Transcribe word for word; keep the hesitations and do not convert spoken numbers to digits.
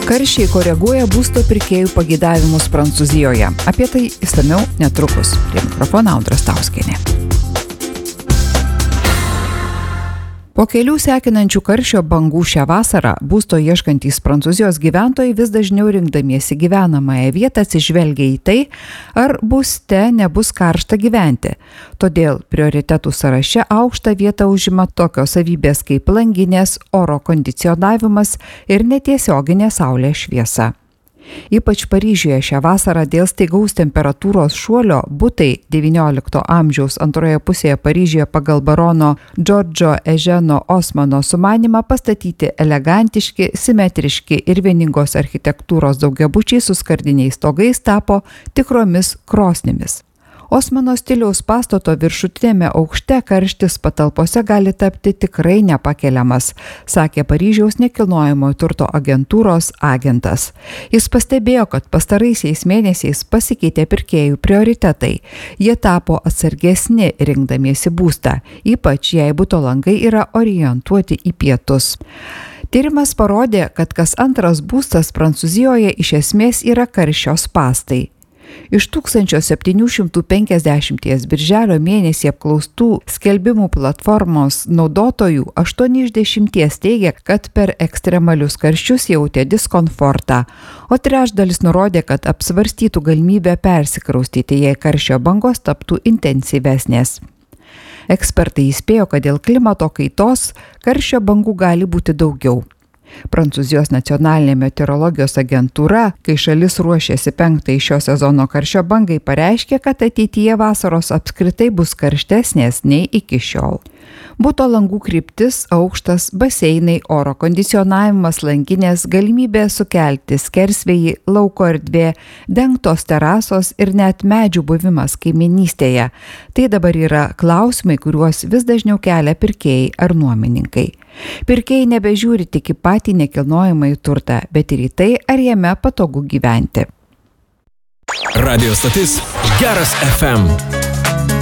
Karščiai koreguoja būsto pirkėjų pageidavimus Prancūzijoje. Apie tai išsamiau netrukus. Prie mikrofono Audra Stauskienė. Po kelių sekinančių karščio bangų šią vasarą būsto ieškantys Prancūzijos gyventojai vis dažniau rinkdamiesi gyvenamąją vietą atsižvelgia į tai, ar būste nebus karšta gyventi. Todėl prioritetų sąraše aukštą vietą užima tokios savybės kaip langinės, oro kondicionavimas ir netiesioginė saulės šviesa. Ypač Paryžiuje šią vasarą dėl staigaus temperatūros šuolio butai devyniolikto amžiaus antroje pusėje Paryžiuje pagal barono Džordžo Eženo Osmano sumanymą pastatyti elegantiški, simetriški ir vieningos architektūros daugiabučiai su skardiniais stogais tapo tikromis krosnimis. Osmano stiliaus pastato viršutinėme aukšte karštis patalpose gali tapti tikrai nepakeliamas, sakė Paryžiaus nekilnojamojo turto agentūros agentas. Jis pastebėjo, kad pastaraisiais mėnesiais pasikeitė pirkėjų prioritetai. Jie tapo atsargesni rinkdamiesi būstą, ypač jei buto langai yra orientuoti į pietus. Tyrimas parodė, kad kas antras būstas Prancūzijoje iš esmės yra karščio spąstai. Iš tūkstantis septyni šimtai penkiasdešimt birželio mėnesį apklaustų skelbimų platformos naudotojų aštuoni iš dešimties teigia, kad per ekstremalius karščius jautė diskomfortą, o trečdalis nurodė, kad apsvarstytų galimybę persikraustyti, jei karščio bangos taptų intensyvesnės. Ekspertai įspėjo, kad dėl klimato kaitos karščio bangų gali būti daugiau. Prancūzijos nacionalinė meteorologijos agentūra, kai šalis ruošėsi penktai šio sezono karščio bangai, pareiškė, kad ateityje vasaros apskritai bus karštesnės nei iki šiol. Buto langų kryptis, aukštas, baseinai, oro kondicionavimas, langinės, galimybė sukelti skersvėjį, lauko erdvė, dengtos terasos ir net medžių buvimas kaiminystėje. Tai dabar yra klausimai, kuriuos vis dažniau kelia pirkėjai ar nuomininkai. Pirkėjai nebežiūri tik į patį nekilnojamąjį turtą, bet ir į tai, ar jame patogu gyventi. Radio stotis Geras F M.